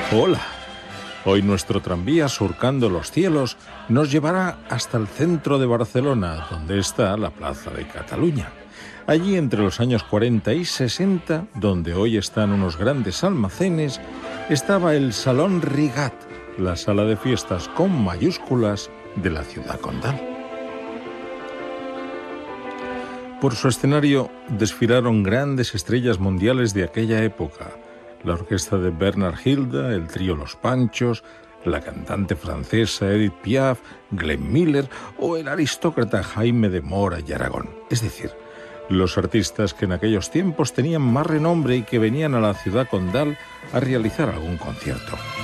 Hola, hoy nuestro tranvía surcando los cielos nos llevará hasta el centro de Barcelona, donde está la Plaza de Cataluña. Allí entre los años 40 y 60, donde hoy están unos grandes almacenes, estaba el Salón Rigat, la sala de fiestas con mayúsculas de la ciudad condal. Por su escenario desfilaron grandes estrellas mundiales de aquella época: la orquesta de Bernard Hilda, el trío Los Panchos, la cantante francesa Edith Piaf, Glenn Miller o el aristócrata Jaime de Mora y Aragón. Es decir, los artistas que en aquellos tiempos tenían más renombre y que venían a la ciudad condal a realizar algún concierto.